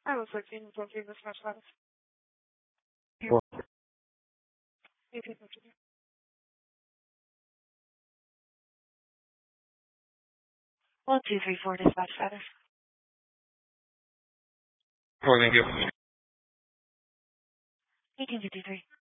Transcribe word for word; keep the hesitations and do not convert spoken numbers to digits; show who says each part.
Speaker 1: I was looking for this much less.
Speaker 2: Well,
Speaker 1: You can continue. One, two, three, four, dispatch status.
Speaker 2: Thank you.
Speaker 1: eighteen fifty-three.